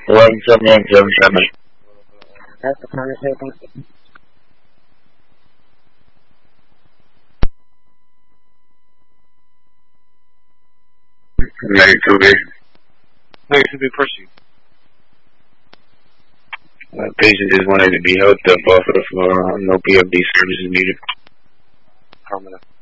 17877. That's the conversation. 92B. 92B, proceed. Patient just wanted to be helped up off of the floor. No PFD services needed. Permanent.